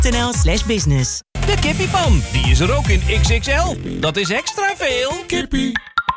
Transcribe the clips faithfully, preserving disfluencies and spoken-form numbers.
nl slash business. De kippiepan, die is er ook in X X L. Dat is extra veel. Kippie.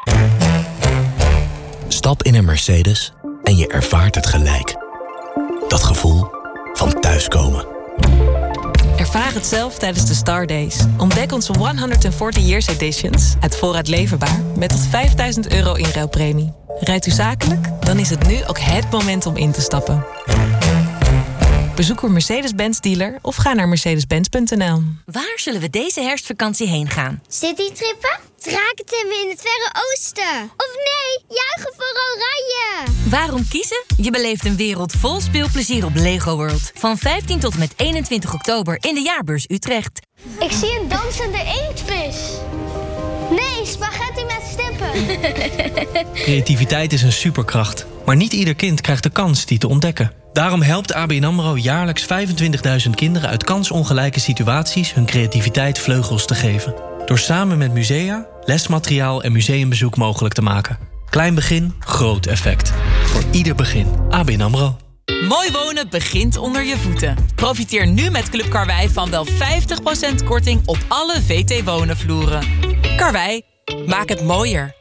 Stap in een Mercedes en je ervaart het gelijk. Dat gevoel van thuiskomen. Ervaar het zelf tijdens de Star Days. Ontdek onze honderdveertig Years Editions uit voorraad leverbaar met tot vijfduizend euro inruilpremie. Rijdt u zakelijk? Dan is het nu ook het moment om in te stappen. Bezoek uw Mercedes-Benz dealer of ga naar mercedes benz punt n l. Waar zullen we deze herfstvakantie heen gaan? Citytrippen? Drakentemmen in het Verre Oosten? Of nee, juichen voor Oranje! Waarom kiezen? Je beleeft een wereld vol speelplezier op Lego World. Van vijftien tot en met eenentwintig oktober in de Jaarbeurs Utrecht. Ik zie een dansende inktvis. Nee, spaghetti met stippen. Creativiteit is een superkracht. Maar niet ieder kind krijgt de kans die te ontdekken. Daarom helpt A B N AMRO jaarlijks vijfentwintigduizend kinderen uit kansongelijke situaties hun creativiteit vleugels te geven. Door samen met musea, lesmateriaal en museumbezoek mogelijk te maken. Klein begin, groot effect. Voor ieder begin. A B N AMRO. Mooi wonen begint onder je voeten. Profiteer nu met Club Karwei van wel vijftig procent korting op alle V T Wonen vloeren. Karwei, maak het mooier.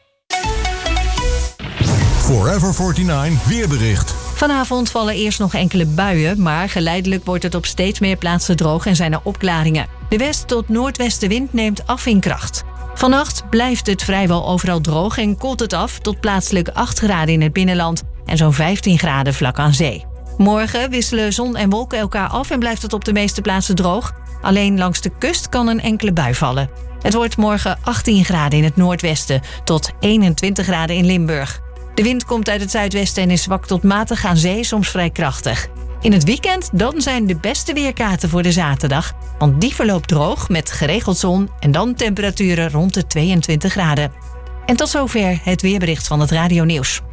Forever negenenveertig weerbericht. Vanavond vallen eerst nog enkele buien, maar geleidelijk wordt het op steeds meer plaatsen droog en zijn er opklaringen. De west- tot noordwestenwind neemt af in kracht. Vannacht blijft het vrijwel overal droog en koelt het af tot plaatselijk acht graden in het binnenland en zo'n vijftien graden vlak aan zee. Morgen wisselen zon en wolken elkaar af en blijft het op de meeste plaatsen droog. Alleen langs de kust kan een enkele bui vallen. Het wordt morgen achttien graden in het noordwesten tot eenentwintig graden in Limburg. De wind komt uit het zuidwesten en is zwak tot matig aan zee, soms vrij krachtig. In het weekend dan zijn de beste weerkaarten voor de zaterdag, want die verloopt droog met geregeld zon en dan temperaturen rond de tweeëntwintig graden. En tot zover het weerbericht van het Radio Nieuws.